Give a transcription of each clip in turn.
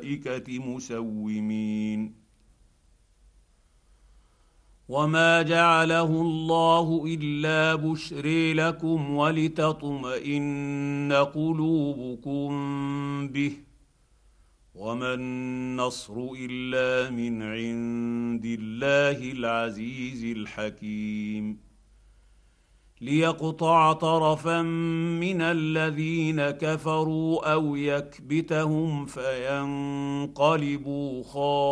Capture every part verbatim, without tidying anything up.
الملائكه مسومين وما جعله الله الا بشر لكم ولتطمئن قلوبكم به وما النصر الا من عند الله العزيز الحكيم ليقطع طرفا من الذين كفروا او يكبتهم فينقلبوا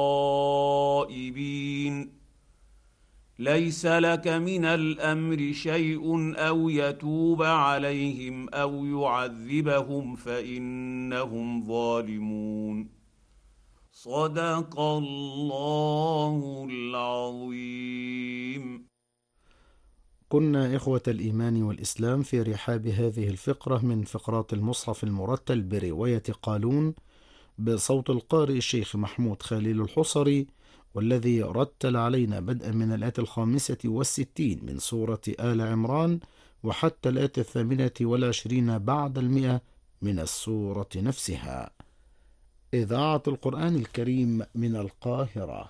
خائبين ليس لك من الامر شيء او يتوب عليهم او يعذبهم فانهم ظالمون صدق الله العظيم. كنا إخوة الإيمان والإسلام في رحاب هذه الفقرة من فقرات المصحف المرتل برواية قالون بصوت القارئ الشيخ محمود خليل الحصري، والذي رتل علينا بدءا من الآية الخامسة والستين من سورة آل عمران وحتى الآية الثامنة والعشرين بعد المئة من السورة نفسها. إذاعة القرآن الكريم من القاهرة.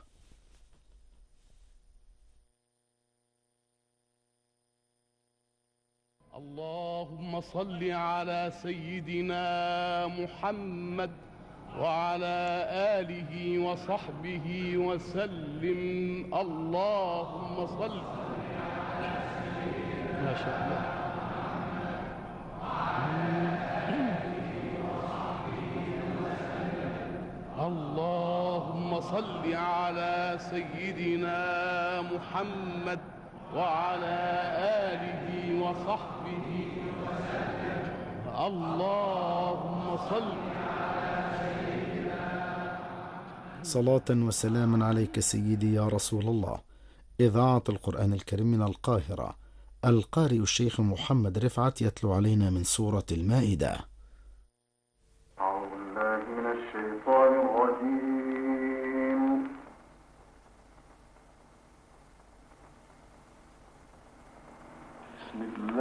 اللهم صل على سيدنا محمد وعلى آله وصحبه وسلم. اللهم صل ما شاء الله. اللهم صل على سيدنا محمد وعلى آله وصحبه وسلم. اللهم صل صلاة وسلاما عليك سيدي يا رسول الله. إذاعة القرآن الكريم من القاهرة. القارئ الشيخ محمد رفعت يتلو علينا من سورة المائدة.